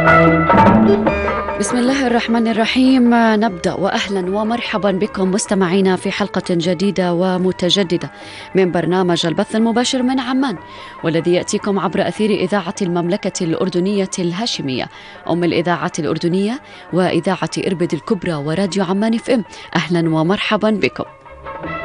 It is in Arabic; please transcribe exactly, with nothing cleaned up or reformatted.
بسم الله الرحمن الرحيم. نبدأ وأهلا ومرحبا بكم مستمعينا في حلقة جديدة ومتجددة من برنامج البث المباشر من عمان، والذي يأتيكم عبر أثير إذاعة المملكة الأردنية الهاشمية أم الإذاعات الأردنية وإذاعة إربد الكبرى وراديو عمان اف ام. أهلا ومرحبا بكم.